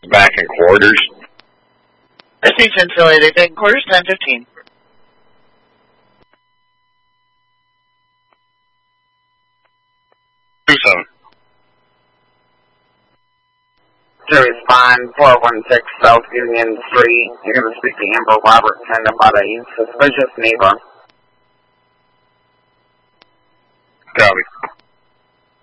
back in quarters. Received Philly. They take quarters 10-15. Tucson. To respond, 416 South Union Street. You're going to speak to Amber Robertson about a suspicious neighbor. Copy.